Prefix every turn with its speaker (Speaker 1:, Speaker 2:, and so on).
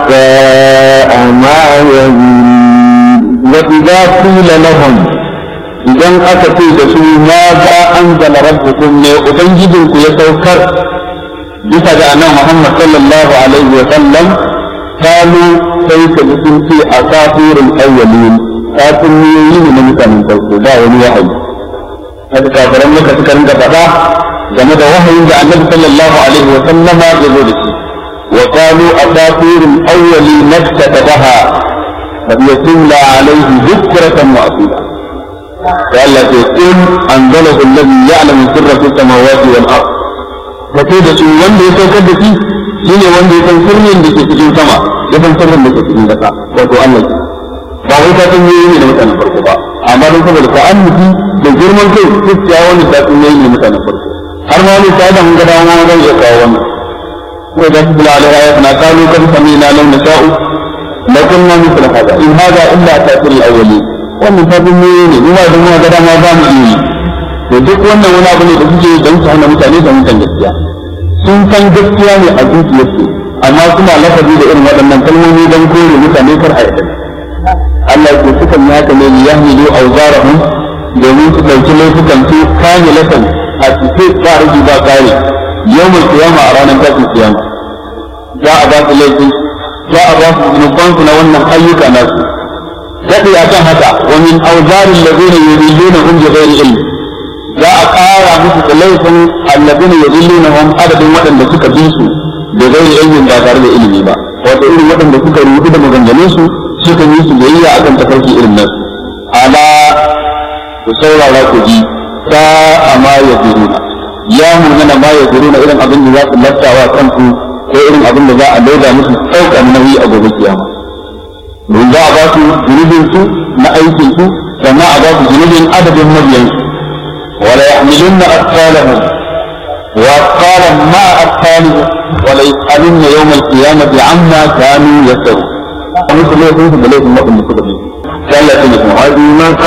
Speaker 1: ساء ما يزيدون وإذا قيل لهم إذا أتوا بسوء ماذا أنزل ربكم لأبنجدك يتوكر بفجأ أن محمد صلى الله عليه وسلم قالوا كيف بكم في أساطير الأولين تاتميين من كان توكدا ولوحي هذا كافرون لك سكرن كفدا جمد وحي عند النبي صلى الله عليه وسلم يقول وقالوا أساطير الأولين اكتتبها فهي تملى عليه بكرة وأصيلا قال لك قل أنزله الذي يعلم سر في السماوات والأرض فكيف سوى وند يسوكر بكي شيني وند يسوكر من بكي في السماء يسوكر من بكي في السماء وتؤمن فهو تاتميين من مكان فرقبا أما نقول فأنتي بجرم الكيف تتعاون تاتميين من مكان فرقبا هرماني سادة من قدامنا وغير يتعاون وإذا تبل على آياتنا قالوا قد سمعنا لو نشاء لكنا مثل هذا إن هذا إلا تأثير الأولين ومن تاتميين وما دموا قداما ظام إيمان duk wannan wani abu ne da suke don su hana mutane da mutan gaskiya sun san gaskiya ne a zuciyarsu amma kuma lafazi da irin waɗannan kalmomi don kore mutane kar a yadda Allah ke suka yi haka ne ya hamilu auzarahum domin su ɗauki laifukan su kamilatan a cikin ba rigi ba kare yawmul qiyama a ranar tashin kiyama za a ba su laifi za a ba su zunubansu na wannan ayyuka nasu daɗi a kan haka wa min auzarin lazina yudillunahum bi ghairi ilm za a ƙara musu da laifin allazina yudillunahum adadin waɗanda suka bi su da ghairi ilmin ba tare da ilimi ba wato irin waɗanda suka rubuta da maganganun su suka yi su biyayya akan tafarki irin nasu ala ku saurara ku ji ta ama yazuruna ya munana ma yazuruna irin abin da za su laftawa kansu ko irin abin da za a daida musu ɗaukar nauyi a gobe kiyama don za a ba su zunubin su na aikin su sannan a ba su zunubin adadin mabiyan ولا يحملن أثقالهم وأثقالا مع أثقالهم ولا يسألن يوم القيامة عما كانوا يفترون مثل يقول بليس المقم بكتبه قال لكم وبما